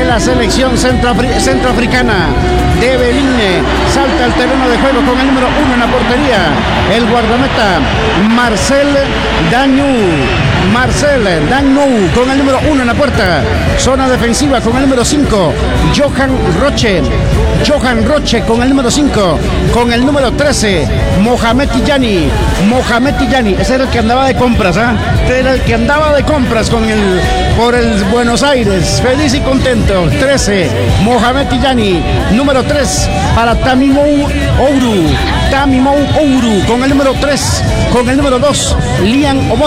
la selección centroafricana de Beline. Salta al terreno de juego con el número 1 en la portería. El guardameta Marcel Dagnou con el número 1 en la puerta. Zona defensiva con el número 5. Johan Roche con el número 5. Con el número 13. Mohamed Tijani. Ese era el que andaba de compras, ¿ah? Este era el que andaba de compras por el Buenos Aires. Feliz y contento. 13. Mohamed Tijani. Número 3 para Tamimou Ouru con el número 3. Con el número 2. Liam Omoto.